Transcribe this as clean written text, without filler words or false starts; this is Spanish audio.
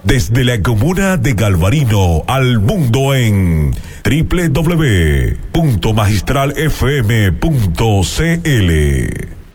desde la comuna de Galvarino al mundo en www.magistralfm.cl.